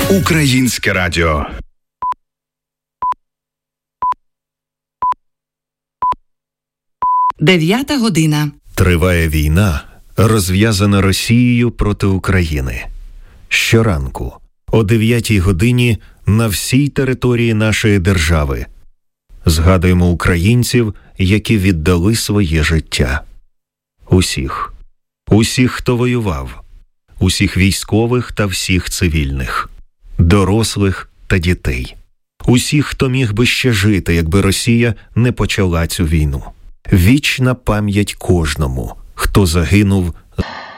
Українське радіо. Дев'ята година. Триває війна, розв'язана Росією проти України. Щоранку, о 9-й годині, на всій території нашої держави згадуємо українців, які віддали своє життя. Усіх, хто воював, усіх військових та всіх цивільних, дорослих та дітей, усіх, хто міг би ще жити, якби Росія не почала цю війну. Вічна пам'ять кожному, хто загинув